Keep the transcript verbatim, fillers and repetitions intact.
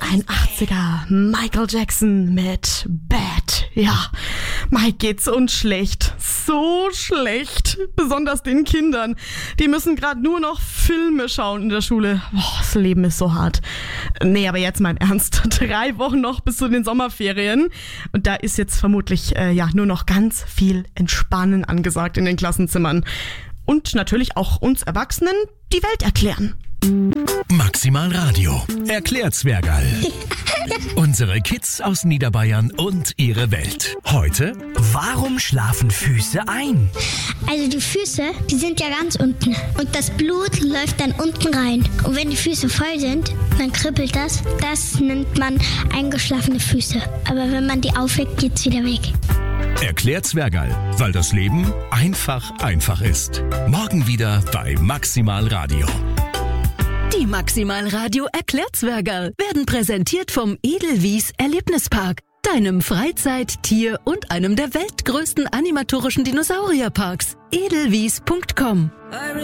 Ein achtziger Michael Jackson mit Bad. Ja, Mike geht's uns schlecht. So schlecht. Besonders den Kindern. Die müssen gerade nur noch Filme schauen in der Schule. Boah, das Leben ist so hart. Nee, aber jetzt mal im Ernst. Drei Wochen noch bis zu den Sommerferien. Und da ist jetzt vermutlich äh, ja nur noch ganz viel Entspannen angesagt in den Klassenzimmern. Und natürlich auch uns Erwachsenen die Welt erklären. Maximal Radio. Erklärt Zwergerl. Unsere Kids aus Niederbayern und ihre Welt. Heute: Warum schlafen Füße ein? Also die Füße, die sind ja ganz unten. Und das Blut läuft dann unten rein. Und wenn die Füße voll sind, dann kribbelt das. Das nennt man eingeschlafene Füße. Aber wenn man die aufweckt, geht's wieder weg. Erklärt Zwergerl, weil das Leben einfach einfach ist. Morgen wieder bei Maximal Radio. Die Maximal Radio Erklärzwergerl werden präsentiert vom Edelwies Erlebnispark, deinem Freizeit-, Tier- und einem der weltgrößten animatorischen Dinosaurierparks. edelwies punkt com